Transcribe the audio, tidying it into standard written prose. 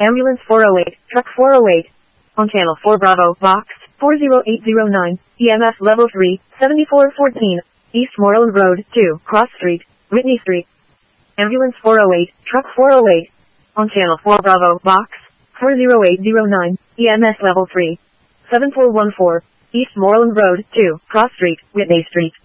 Ambulance 408, Truck 408. On Channel 4 Bravo, Box 40809, EMS Level 3, 7414, East Moreland Road, 2, Cross Street, Whitney Street. Ambulance 408, Truck 408. On Channel 4 Bravo, Box 40809, EMS Level 3, 7414, East Moreland Road, 2, Cross Street, Whitney Street.